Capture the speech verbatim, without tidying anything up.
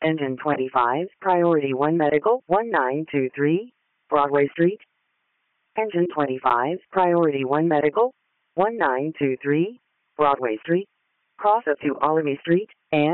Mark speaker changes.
Speaker 1: Engine twenty-five, Priority one Medical, one nine two three, Broadway Street. Engine twenty-five, Priority one Medical, one nine two three, Broadway Street. Cross up to Alamy Street, and